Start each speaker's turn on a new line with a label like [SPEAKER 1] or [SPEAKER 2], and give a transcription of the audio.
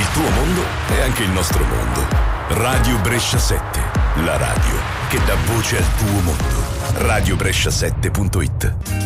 [SPEAKER 1] tuo mondo è anche il nostro mondo. Radio Brescia 7, la radio che dà voce al tuo mondo. radiobrescia7.it